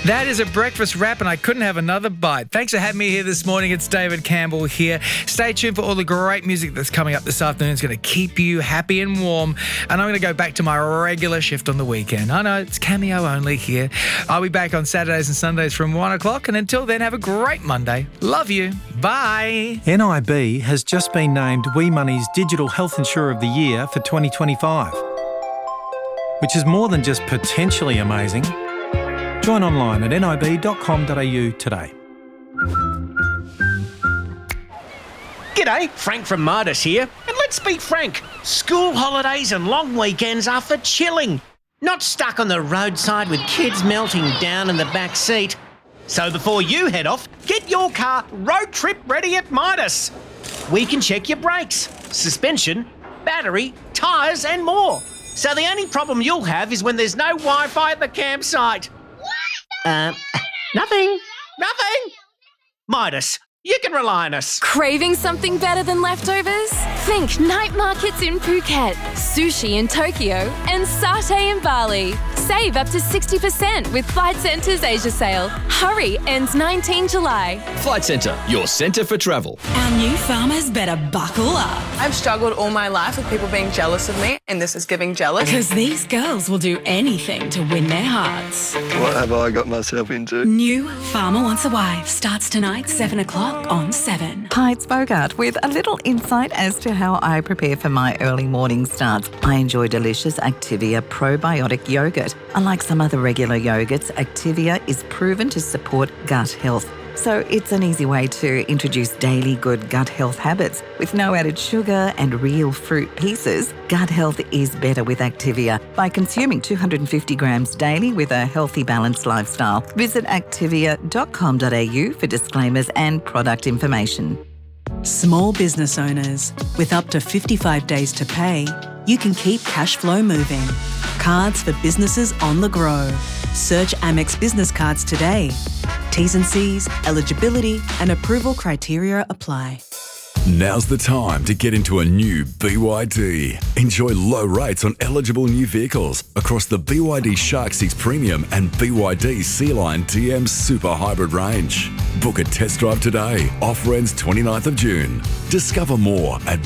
That is a breakfast wrap, and I couldn't have another bite. Thanks for having me here this morning. It's David Campbell here. Stay tuned for all the great music that's coming up this afternoon. It's going to keep you happy and warm. And I'm going to go back to my regular shift on the weekend. I know it's cameo only here. I'll be back on Saturdays and Sundays from 1 o'clock. And until then, have a great Monday. Love you. Bye. NIB has just been named WeMoney's Digital Health Insurer of the Year for 2025, which is more than just potentially amazing. Join online at nib.com.au today. G'day, Frank from Midas here. And let's be frank, school holidays and long weekends are for chilling, not stuck on the roadside with kids melting down in the back seat. So before you head off, get your car road trip ready at Midas. We can check your brakes, suspension, battery, tyres and more. So the only problem you'll have is when there's no Wi-Fi at the campsite. Nothing. Midas, you can rely on us. Craving something better than leftovers? Think night markets in Phuket, sushi in Tokyo, and satay in Bali. Save up to 60% with Flight Centre's Asia sale. Hurry, ends 19 July. Flight Centre, your centre for travel. Our new farmers better buckle up. I've struggled all my life with people being jealous of me, and this is giving jealous. Because these girls will do anything to win their hearts. What have I got myself into? New Farmer Wants a Wife starts tonight, 7 o'clock on 7. Hi, it's Bogart with a little insight as to how I prepare for my early morning starts. I enjoy delicious Activia probiotic yogurt. Unlike some other regular yogurts, Activia is proven to support gut health. So it's an easy way to introduce daily good gut health habits. With no added sugar and real fruit pieces, gut health is better with Activia by consuming 250 grams daily with a healthy, balanced lifestyle. Visit activia.com.au for disclaimers and product information. Small business owners, with up to 55 days to pay, you can keep cash flow moving. Cards for businesses on the grow. Search Amex Business Cards today. T's and C's, eligibility and approval criteria apply. Now's the time to get into a new BYD. Enjoy low rates on eligible new vehicles across the BYD Shark 6 Premium and BYD Sea-Line DM Super Hybrid range. Book a test drive today. Offer ends 29th of June. Discover more at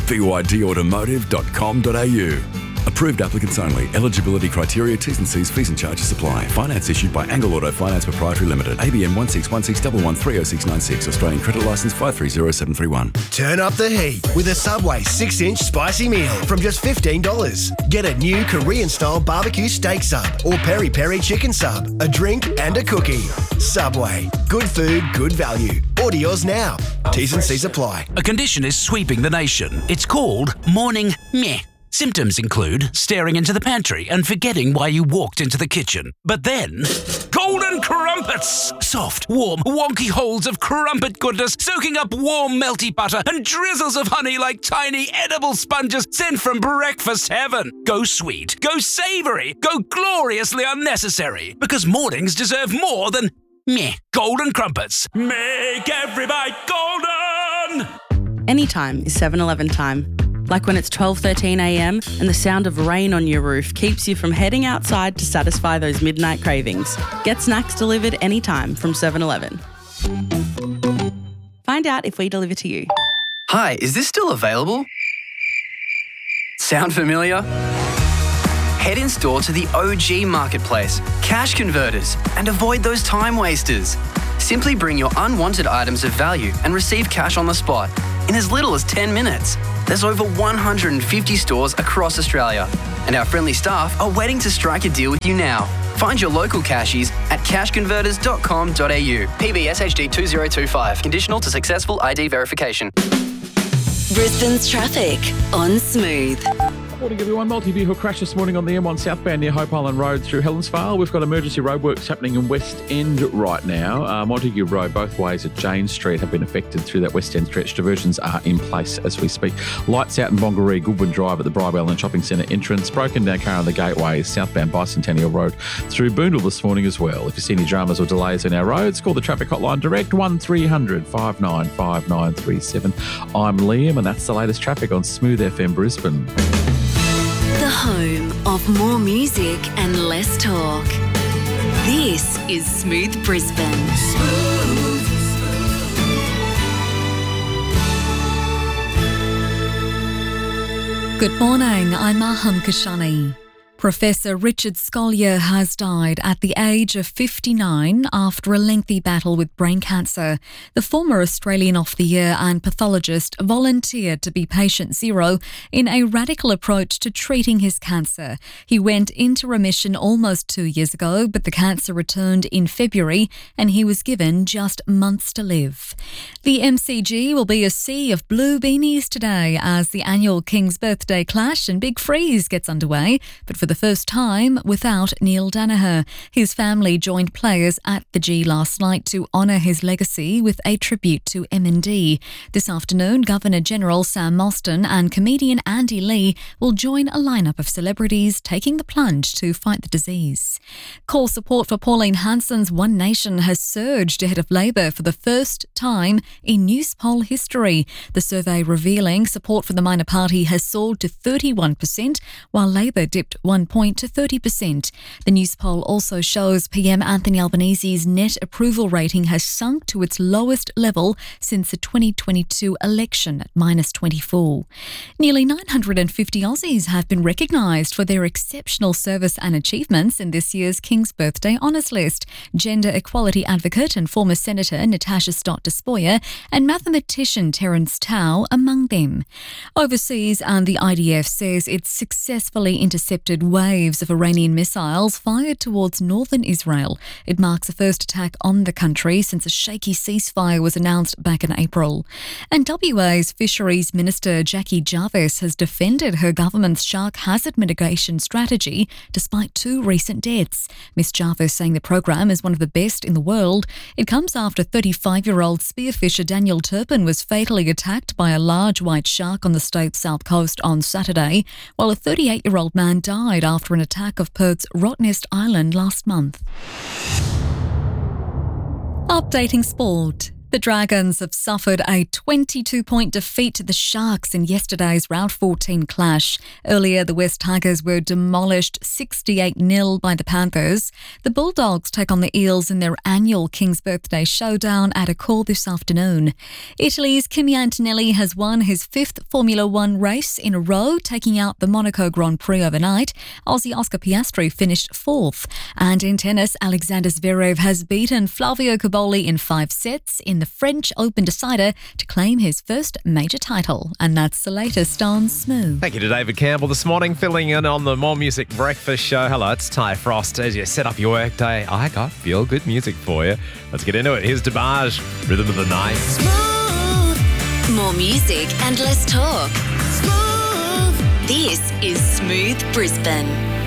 bydautomotive.com.au. Approved applicants only. Eligibility criteria, T's and C's, fees and charges apply. Finance issued by Angle Auto Finance Proprietary Limited. ABN 16161130696. Australian Credit Licence 530731. Turn up the heat with a Subway 6-inch spicy meal from just $15. Get a new Korean-style barbecue steak sub or peri-peri chicken sub, a drink and a cookie. Subway. Good food, good value. Order yours now. T's and C's apply. A condition is sweeping the nation. It's called morning meh. Symptoms include staring into the pantry and forgetting why you walked into the kitchen. But then, golden crumpets! Soft, warm, wonky holes of crumpet goodness soaking up warm, melty butter and drizzles of honey like tiny edible sponges sent from breakfast heaven. Go sweet, go savoury, go gloriously unnecessary. Because mornings deserve more than meh. Golden crumpets. Make every bite golden! Anytime is 7-Eleven time. Like when it's 12:13am and the sound of rain on your roof keeps you from heading outside to satisfy those midnight cravings. Get snacks delivered anytime from 7-Eleven. Find out if we deliver to you. Hi, is this still available? Sound familiar? Head in store to the OG Marketplace, Cash Converters, and avoid those time wasters. Simply bring your unwanted items of value and receive cash on the spot in as little as 10 minutes. There's over 150 stores across Australia, and our friendly staff are waiting to strike a deal with you now. Find your local cashies at cashconverters.com.au. PBS HD 2025. Conditional to successful ID verification. Brisbane's traffic on Smooth. Morning everyone, multi-vehicle crash this morning on the M1 southbound near Hope Island Road through Helensvale. We've got emergency roadworks happening in West End right now. Montague Road, both ways at Jane Street have been affected through that West End stretch. Diversions are in place as we speak. Lights out in Bongaree, Goodwin Drive at the Bribell and Shopping Centre entrance. Broken down car on the Gateway, southbound Bicentennial Road through Boondall this morning as well. If you see any dramas or delays in our roads, call the traffic hotline direct 1300 5959 937. I'm Liam and that's the latest traffic on Smooth FM Brisbane. The home of more music and less talk. This This is Smooth Brisbane. Good morning, I'm Maham Kashani. Professor Richard Scolyer has died at the age of 59 after a lengthy battle with brain cancer. The former Australian of the Year and pathologist volunteered to be patient zero in a radical approach to treating his cancer. He went into remission almost 2 years ago, but the cancer returned in February and he was given just months to live. The MCG will be a sea of blue beanies today as the annual King's Birthday Clash and Big Freeze gets underway, but for the first time without Neil Danaher. His family joined players at the G last night to honour his legacy with a tribute to MND. This afternoon, Governor-General Sam Mostyn and comedian Andy Lee will join a lineup of celebrities taking the plunge to fight the disease. Core support for Pauline Hanson's One Nation has surged ahead of Labor for the first time in Newspoll history. The survey revealing support for the minor party has soared to 31%, while Labor dipped 1 point to 30%. The Newspoll also shows PM Anthony Albanese's net approval rating has sunk to its lowest level since the 2022 election at -24. Nearly 950 Aussies have been recognised for their exceptional service and achievements in this year's King's Birthday Honours List. Gender equality advocate and former Senator Natasha Stott Despoja and mathematician Terence Tao among them. Overseas, and the IDF says it's successfully intercepted waves of Iranian missiles fired towards northern Israel. It marks the first attack on the country since a shaky ceasefire was announced back in April. And WA's Fisheries Minister Jackie Jarvis has defended her government's shark hazard mitigation strategy despite 2 recent deaths. Miss Jarvis saying the program is one of the best in the world. It comes after 35-year-old spearfisher Daniel Turpin was fatally attacked by a large white shark on the state's south coast on Saturday, while a 38-year-old man died after an attack of Perth's Rottnest Island last month. Updating sport. The Dragons have suffered a 22-point defeat to the Sharks in yesterday's Round 14 clash. Earlier, the West Tigers were demolished 68-0 by the Panthers. The Bulldogs take on the Eels in their annual King's Birthday showdown at Accor this afternoon. Italy's Kimi Antonelli has won his 5th Formula One race in a row, taking out the Monaco Grand Prix overnight. Aussie Oscar Piastri finished 4th. And in tennis, Alexander Zverev has beaten Flavio Cobolli in 5 sets in the French Open decider to claim his first major title. And that's the latest on Smooth. Thank you to David Campbell this morning, filling in on the More Music Breakfast Show. Hello, it's Ty Frost. As you set up your workday, I got feel-good music for you. Let's get into it. Here's DeBarge, Rhythm of the Night. Smooth. More music and less talk. Smooth. This is Smooth Brisbane.